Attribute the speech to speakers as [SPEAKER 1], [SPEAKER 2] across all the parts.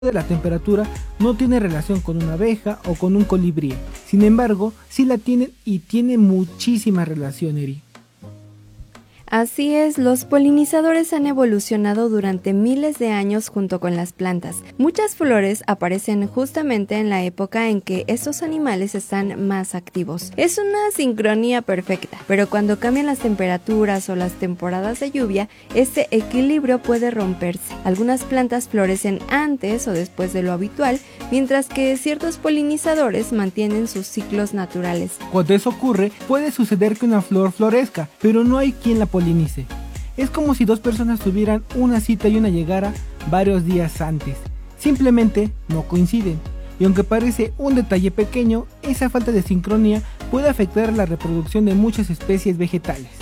[SPEAKER 1] de la temperatura no tiene relación con una abeja o con un colibrí. Sin embargo, sí la tienen y tiene muchísima relación, Eri.
[SPEAKER 2] Así es, los polinizadores han evolucionado durante miles de años junto con las plantas. Muchas flores aparecen justamente en la época en que estos animales están más activos. Es una sincronía perfecta, pero cuando cambian las temperaturas o las temporadas de lluvia, este equilibrio puede romperse. Algunas plantas florecen antes o después de lo habitual, mientras que ciertos polinizadores mantienen sus ciclos naturales.
[SPEAKER 1] Cuando eso ocurre, puede suceder que una flor florezca, pero no hay quien la polinice. Es como si dos personas tuvieran una cita y una llegara varios días antes. Simplemente no coinciden. Y aunque parece un detalle pequeño, esa falta de sincronía puede afectar la reproducción de muchas especies vegetales.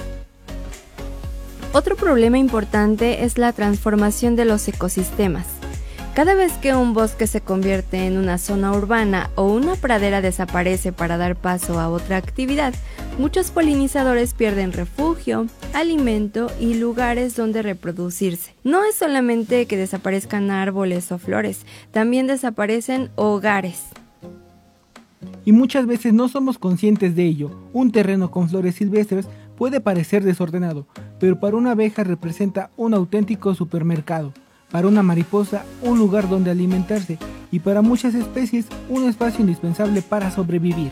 [SPEAKER 2] Otro problema importante es la transformación de los ecosistemas. Cada vez que un bosque se convierte en una zona urbana o una pradera desaparece para dar paso a otra actividad, muchos polinizadores pierden refugio, alimento y lugares donde reproducirse. No es solamente que desaparezcan árboles o flores, también desaparecen hogares.
[SPEAKER 1] Y muchas veces no somos conscientes de ello. Un terreno con flores silvestres puede parecer desordenado, pero para una abeja representa un auténtico supermercado. Para una mariposa, un lugar donde alimentarse, y para muchas especies, un espacio indispensable para sobrevivir.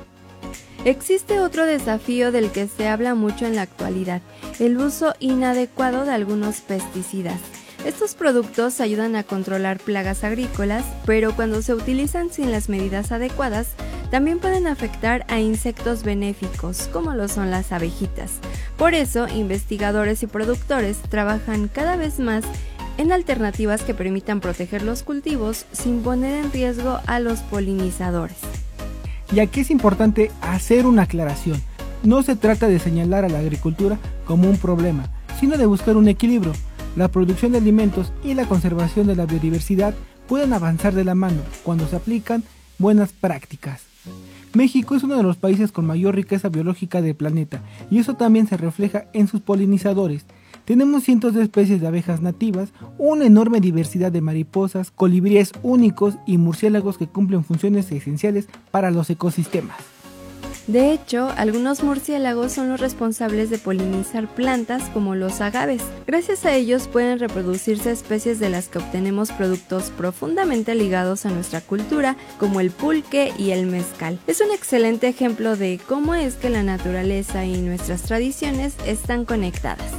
[SPEAKER 2] Existe otro desafío del que se habla mucho en la actualidad, el uso inadecuado de algunos pesticidas. Estos productos ayudan a controlar plagas agrícolas, pero cuando se utilizan sin las medidas adecuadas, también pueden afectar a insectos benéficos, como lo son las abejitas. Por eso, investigadores y productores trabajan cada vez más en alternativas que permitan proteger los cultivos sin poner en riesgo a los polinizadores.
[SPEAKER 1] Y aquí es importante hacer una aclaración. No se trata de señalar a la agricultura como un problema, sino de buscar un equilibrio. La producción de alimentos y la conservación de la biodiversidad pueden avanzar de la mano cuando se aplican buenas prácticas. México es uno de los países con mayor riqueza biológica del planeta, y eso también se refleja en sus polinizadores. Tenemos cientos de especies de abejas nativas, una enorme diversidad de mariposas, colibríes únicos y murciélagos que cumplen funciones esenciales para los ecosistemas.
[SPEAKER 2] De hecho, algunos murciélagos son los responsables de polinizar plantas como los agaves. Gracias a ellos pueden reproducirse especies de las que obtenemos productos profundamente ligados a nuestra cultura, como el pulque y el mezcal. Es un excelente ejemplo de cómo es que la naturaleza y nuestras tradiciones están conectadas.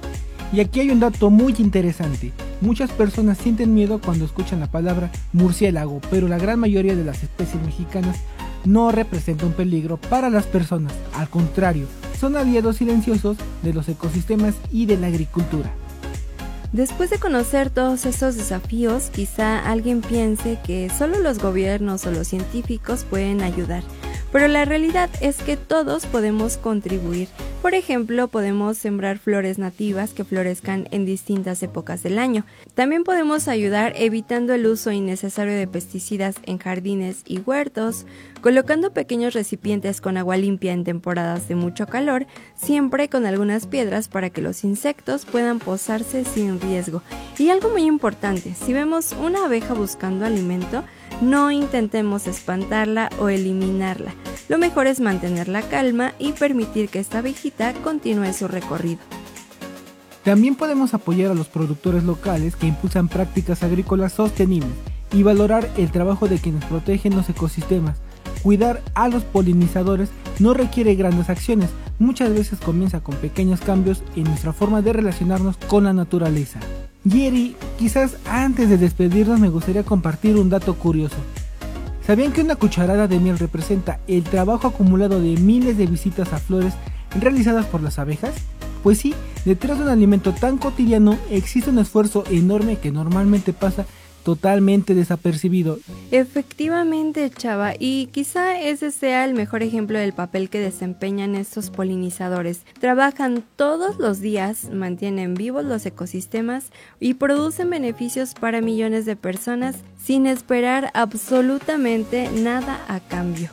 [SPEAKER 1] Y aquí hay un dato muy interesante. Muchas personas sienten miedo cuando escuchan la palabra murciélago, pero la gran mayoría de las especies mexicanas no representa un peligro para las personas. Al contrario, son aliados silenciosos de los ecosistemas y de la agricultura.
[SPEAKER 2] Después de conocer todos estos desafíos, quizá alguien piense que solo los gobiernos o los científicos pueden ayudar, pero la realidad es que todos podemos contribuir. Por ejemplo, podemos sembrar flores nativas que florezcan en distintas épocas del año. También podemos ayudar evitando el uso innecesario de pesticidas en jardines y huertos, colocando pequeños recipientes con agua limpia en temporadas de mucho calor, siempre con algunas piedras para que los insectos puedan posarse sin riesgo. Y algo muy importante, si vemos una abeja buscando alimento, no intentemos espantarla o eliminarla. Lo mejor es mantener la calma y permitir que esta abejita continúe su recorrido.
[SPEAKER 1] También podemos apoyar a los productores locales que impulsan prácticas agrícolas sostenibles y valorar el trabajo de quienes protegen los ecosistemas. Cuidar a los polinizadores no requiere grandes acciones, muchas veces comienza con pequeños cambios en nuestra forma de relacionarnos con la naturaleza. Eri, quizás antes de despedirnos me gustaría compartir un dato curioso. ¿Sabían que una cucharada de miel representa el trabajo acumulado de miles de visitas a flores realizadas por las abejas? Pues sí, detrás de un alimento tan cotidiano existe un esfuerzo enorme que normalmente pasa totalmente desapercibido.
[SPEAKER 2] Efectivamente, Chava, y quizá ese sea el mejor ejemplo del papel que desempeñan estos polinizadores. Trabajan todos los días, mantienen vivos los ecosistemas y producen beneficios para millones de personas sin esperar absolutamente nada a cambio.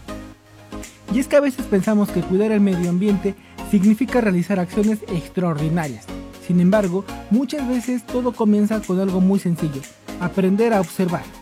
[SPEAKER 1] Y es que a veces pensamos que cuidar el medio ambiente significa realizar acciones extraordinarias. Sin embargo, muchas veces todo comienza con algo muy sencillo. aprender a observar.